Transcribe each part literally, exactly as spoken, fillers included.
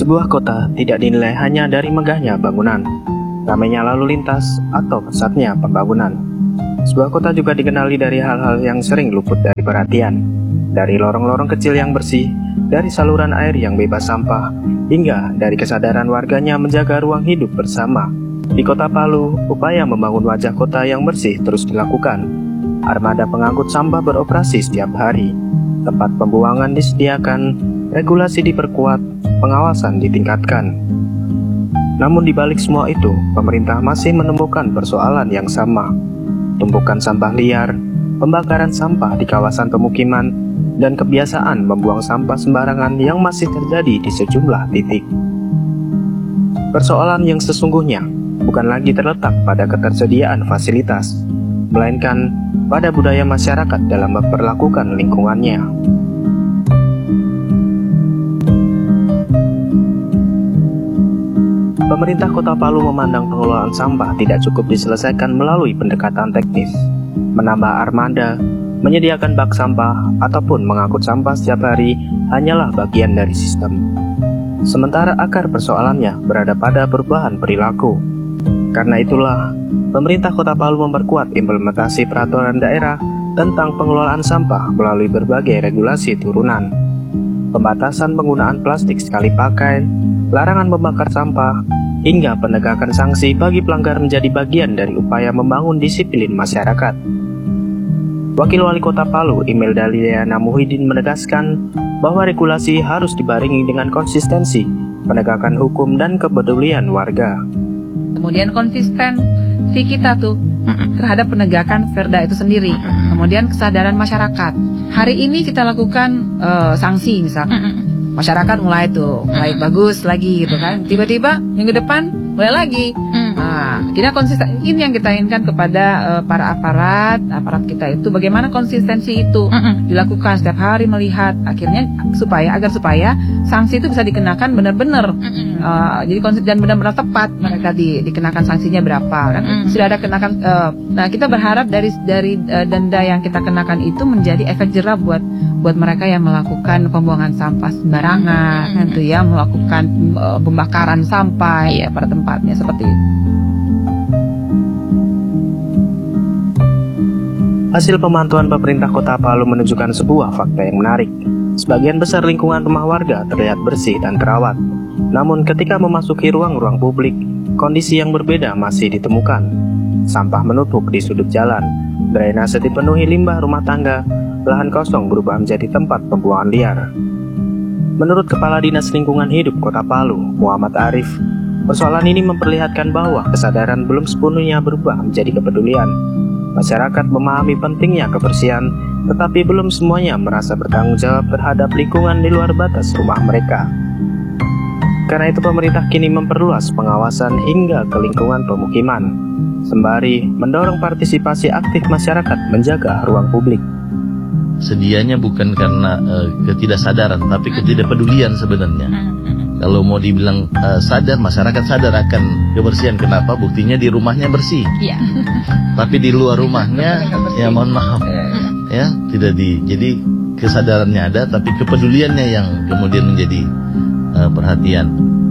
Sebuah kota tidak dinilai hanya dari megahnya bangunan, ramainya lalu lintas, atau pesatnya pembangunan. Sebuah kota juga dikenali dari hal-hal yang sering luput dari perhatian, dari lorong-lorong kecil yang bersih, dari saluran air yang bebas sampah, hingga dari kesadaran warganya menjaga ruang hidup bersama. Di Kota Palu, upaya membangun wajah kota yang bersih terus dilakukan. Armada pengangkut sampah beroperasi setiap hari, tempat pembuangan disediakan, regulasi diperkuat, pengawasan ditingkatkan. Namun di balik semua itu, pemerintah masih menemukan persoalan yang sama. Tumpukan sampah liar, pembakaran sampah di kawasan pemukiman, dan kebiasaan membuang sampah sembarangan yang masih terjadi di sejumlah titik. Persoalan yang sesungguhnya bukan lagi terletak pada ketersediaan fasilitas, melainkan pada budaya masyarakat dalam memperlakukan lingkungannya. Pemerintah Kota Palu memandang pengelolaan sampah tidak cukup diselesaikan melalui pendekatan teknis, menambah armada, menyediakan bak sampah, ataupun mengangkut sampah setiap hari hanyalah bagian dari sistem. Sementara akar persoalannya berada pada perubahan perilaku. Karena itulah, pemerintah Kota Palu memperkuat implementasi peraturan daerah tentang pengelolaan sampah melalui berbagai regulasi turunan. Pembatasan penggunaan plastik sekali pakai, larangan membakar sampah, hingga penegakan sanksi bagi pelanggar menjadi bagian dari upaya membangun disiplin masyarakat. Wakil Wali Kota Palu, Imelda Liliana Muhyiddin menegaskan bahwa regulasi harus dibarengi dengan konsistensi, penegakan hukum dan kepedulian warga. Kemudian konsistensi kita tuh terhadap penegakan Perda itu sendiri. Kemudian kesadaran masyarakat. Hari ini kita lakukan uh, sanksi misalkan. Masyarakat mulai tuh, mulai bagus lagi gitu kan. Tiba-tiba minggu depan mulai lagi. Nah, kita konsisten. Ini yang kita inginkan kepada uh, para aparat, aparat kita itu bagaimana konsistensi itu dilakukan setiap hari melihat. Akhirnya supaya agar supaya sanksi itu bisa dikenakan benar-benar. Uh, jadi konsisten dan benar-benar tepat mereka di, dikenakan sanksinya berapa kan. Sudah ada kenakan. Uh, nah, kita berharap dari dari uh, denda yang kita kenakan itu menjadi efek jerah buat buat mereka yang melakukan pembuangan sampah sembarangan, mm-hmm. itu ya melakukan uh, pembakaran sampah ya pada tempatnya seperti itu. Hasil pemantauan pemerintah Kota Palu menunjukkan sebuah fakta yang menarik. Sebagian besar lingkungan rumah warga terlihat bersih dan terawat. Namun ketika memasuki ruang-ruang publik, kondisi yang berbeda masih ditemukan. Sampah menumpuk di sudut jalan, drainase dipenuhi limbah rumah tangga, lahan kosong berubah menjadi tempat pembuangan liar. Menurut Kepala Dinas Lingkungan Hidup Kota Palu, Muhammad Arif, persoalan ini memperlihatkan bahwa kesadaran belum sepenuhnya berubah menjadi kepedulian. Masyarakat memahami pentingnya kebersihan, tetapi belum semuanya merasa bertanggung jawab terhadap lingkungan di luar batas rumah mereka. Karena itu pemerintah kini memperluas pengawasan hingga ke lingkungan pemukiman, sembari mendorong partisipasi aktif masyarakat menjaga ruang publik. Sedianya bukan karena uh, ketidaksadaran, tapi ketidakpedulian sebenarnya. Kalau mau dibilang uh, sadar, masyarakat sadar akan kebersihan. Kenapa? Buktinya di rumahnya bersih. Iya. Tapi di luar rumahnya, ya mohon maaf, ya tidak di. Jadi kesadarannya ada, tapi kepeduliannya yang kemudian menjadi uh, perhatian.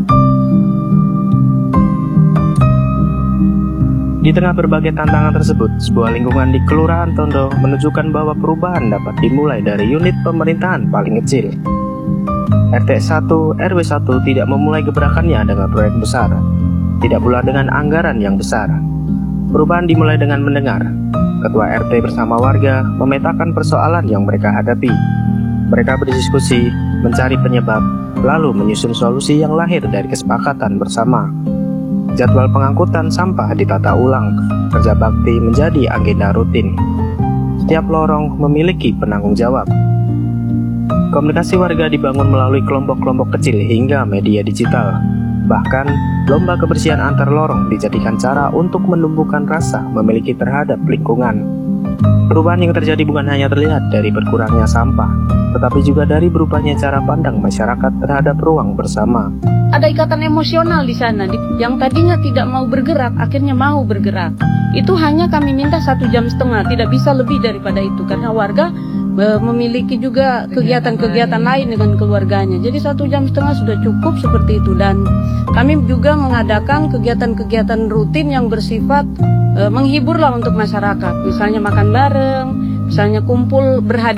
Di tengah berbagai tantangan tersebut, sebuah lingkungan di Kelurahan Tondo menunjukkan bahwa perubahan dapat dimulai dari unit pemerintahan paling kecil. R T satu R W satu tidak memulai gebrakannya dengan proyek besar, tidak pula dengan anggaran yang besar. Perubahan dimulai dengan mendengar. Ketua R T bersama warga memetakan persoalan yang mereka hadapi. Mereka berdiskusi, mencari penyebab, lalu menyusun solusi yang lahir dari kesepakatan bersama. Jadwal pengangkutan sampah ditata ulang, kerja bakti menjadi agenda rutin. Setiap lorong memiliki penanggung jawab. Komunikasi warga dibangun melalui kelompok-kelompok kecil hingga media digital. Bahkan, lomba kebersihan antar lorong dijadikan cara untuk menumbuhkan rasa memiliki terhadap lingkungan. Perubahan yang terjadi bukan hanya terlihat dari berkurangnya sampah, tetapi juga dari berubahnya cara pandang masyarakat terhadap ruang bersama. Ada ikatan emosional di sana, yang tadinya tidak mau bergerak, akhirnya mau bergerak. Itu hanya kami minta satu jam setengah, tidak bisa lebih daripada itu, karena warga e, memiliki juga kegiatan-kegiatan lain dengan keluarganya. Jadi satu jam setengah sudah cukup seperti itu. Dan kami juga mengadakan kegiatan-kegiatan rutin yang bersifat e, menghibur lah untuk masyarakat. Misalnya makan bareng, misalnya kumpul berhadiah.